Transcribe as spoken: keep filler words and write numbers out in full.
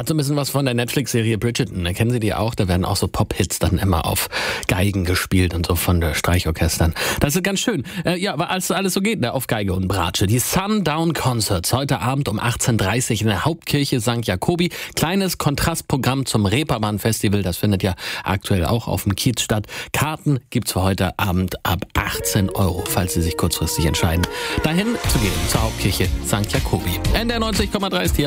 Hat so ein bisschen was von der Netflix-Serie Bridgerton. Da kennen Sie die auch? Da werden auch so Pop-Hits dann immer auf Geigen gespielt und so von der Streichorchestern. Das ist ganz schön. Äh, ja, was alles so geht, ne, auf Geige und Bratsche. Die Sundown Concerts heute Abend um achtzehn Uhr dreißig in der Hauptkirche Sankt Jakobi. Kleines Kontrastprogramm zum Reeperbahn-Festival. Das findet ja aktuell auch auf dem Kiez statt. Karten gibt's für heute Abend ab achtzehn Euro, falls Sie sich kurzfristig entscheiden, dahin zu gehen zur Hauptkirche Sankt Jakobi. N D R neunzig Komma drei ist hier.